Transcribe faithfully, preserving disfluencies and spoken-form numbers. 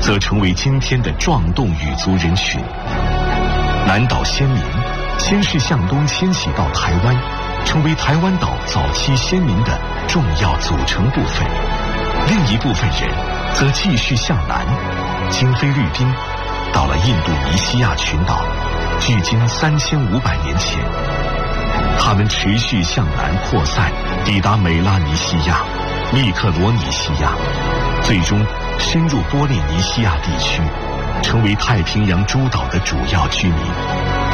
则成为今天的壮动语族人群。南岛先民先是向东迁徙到台湾，成为台湾岛早期先民的重要组成部分。另一部分人则继续向南，经菲律宾，到了印度尼西亚群岛，距今三千五百年前。他们持续向南扩散，抵达美拉尼西亚、密克罗尼西亚，最终深入波利尼西亚地区，成为太平洋诸岛的主要居民。